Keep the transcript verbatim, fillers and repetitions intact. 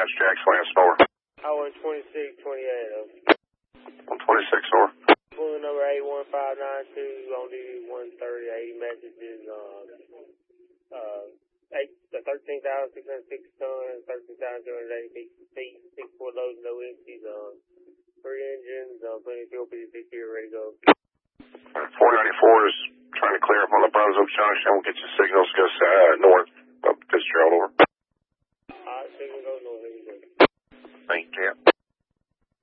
dispatch, Jackson Lance, over. I one twenty-six twenty-eight, over. one twenty-six, over. Pulling number eight one five nine two on duty one thirty, eighty messages, uh, uh, eight, thirteen thousand six hundred sixty tons, thirteen thousand two hundred eighty feet, six four loads, no empties, uh, three engines, uh, plenty of fuel, fifty-six here, ready to go. four ninety-four is trying to clear up on the Brunswick Junction. We'll get your signals, go uh, north of Fitzgerald, over. Alright, signal go north, here we go. Thank you.